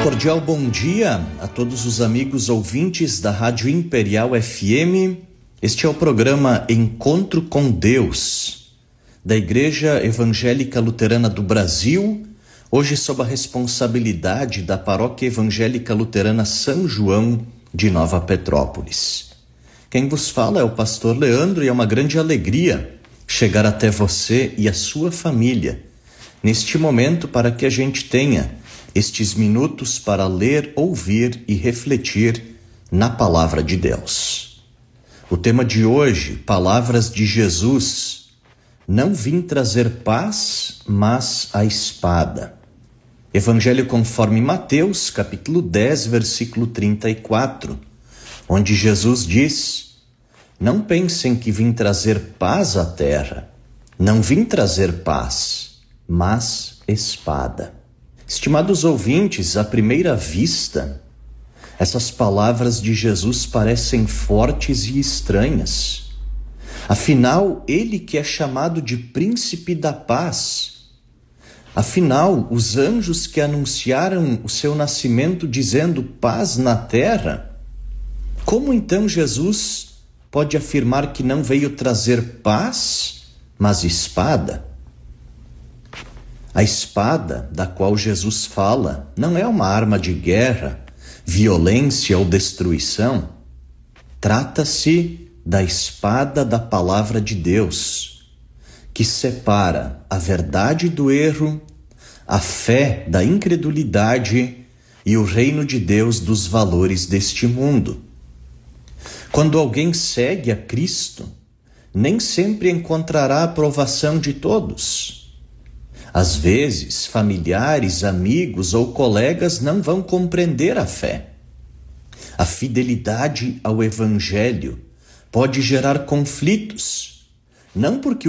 cordial bom dia a todos os amigos ouvintes da Rádio Imperial FM. Este é o programa Encontro com Deus, da Igreja Evangélica Luterana do Brasil, hoje sob a responsabilidade da Paróquia Evangélica Luterana São João de Nova Petrópolis. Quem vos fala é o pastor Leandro e é uma grande alegria chegar até você e a sua família neste momento para que a gente tenha estes minutos para ler, ouvir e refletir na Palavra de Deus. O tema de hoje, Palavras de Jesus. Não vim trazer paz, mas a espada. Evangelho conforme Mateus, capítulo 10, versículo 34, onde Jesus diz: não pensem que vim trazer paz à terra. Não vim trazer paz, mas espada. Estimados ouvintes, à primeira vista, essas palavras de Jesus parecem fortes e estranhas. Afinal, ele que é chamado de príncipe da paz. Afinal, os anjos que anunciaram o seu nascimento dizendo paz na terra, como então Jesus pode afirmar que não veio trazer paz, mas espada? A espada da qual Jesus fala não é uma arma de guerra, violência ou destruição. Trata-se da espada da palavra de Deus, que separa a verdade do erro, a fé da incredulidade e o reino de Deus dos valores deste mundo. Quando alguém segue a Cristo, nem sempre encontrará a aprovação de todos. Às vezes, familiares, amigos ou colegas não vão compreender a fé. A fidelidade ao Evangelho pode gerar conflitos, não porque